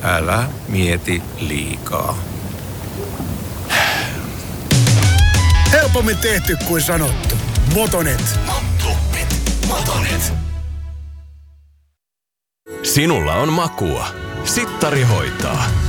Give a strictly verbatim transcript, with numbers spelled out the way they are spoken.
älä mieti liikaa. Helpommin tehty kuin sanottu. Motonet. Motonet. Motonet. Sinulla on makua. Sittari hoitaa.